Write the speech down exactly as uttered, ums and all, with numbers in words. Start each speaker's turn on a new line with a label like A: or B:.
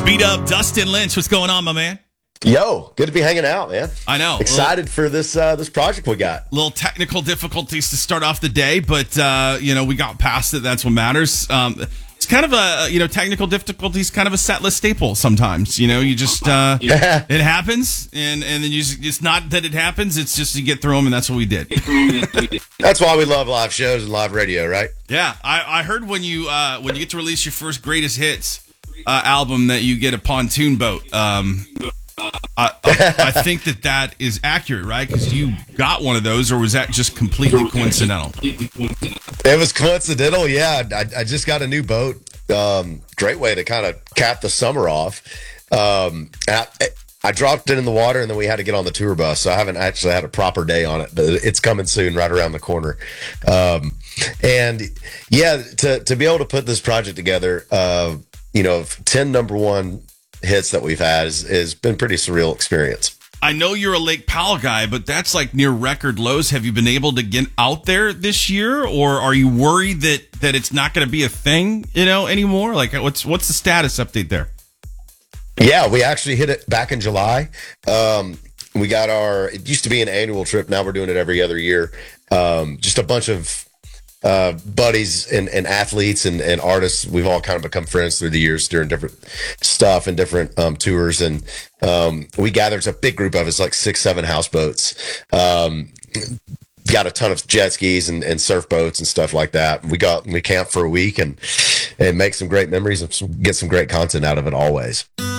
A: Beat up Dustin Lynch. What's going on, my man?
B: Yo, good to be hanging out, man.
A: I know.
B: Excited
A: little,
B: for this uh, this project we got.
A: Little technical difficulties to start off the day, but uh, you know, we got past it. That's what matters. Um, it's kind of a you know technical difficulties, kind of a set list staple sometimes. You know, you just uh, it happens, and and then you just, it's not that it happens. It's just you get through them, and that's what we did.
B: That's why we love live shows and live radio, right?
A: Yeah, I, I heard when you uh, when you get to release your first greatest hits uh, album that you get a pontoon boat. Um, I, I think that that is accurate, right? Because you got one of those, or was that just completely coincidental?
B: It was coincidental, yeah. I, I just got a new boat. Um, great way to kind of cap the summer off. Um, I, I dropped it in the water, and then we had to get on the tour bus, so I haven't actually had a proper day on it, but it's coming soon, right around the corner. Um, and, yeah, to, to be able to put this project together, uh, you know, ten number one hits that we've had has, has been a pretty surreal experience.
A: I know you're a Lake Powell guy, but that's like near record lows. Have you been able to get out there this year, or are you worried that, that it's not going to be a thing, you know, anymore? Like, what's what's the status update there?
B: Yeah, we actually hit it back in July. Um, we got our, it used to be an annual trip. Now we're doing it every other year. Um, just a bunch of uh, buddies and, and athletes and, and artists. We've all kind of become friends through the years during different stuff and different um, tours. And um, we gathered, it's a big group of us, like six, seven houseboats. Um, got a ton of jet skis and, and surf boats and stuff like that. We got, we camped for a week and, and make some great memories and some, get some great content out of it always.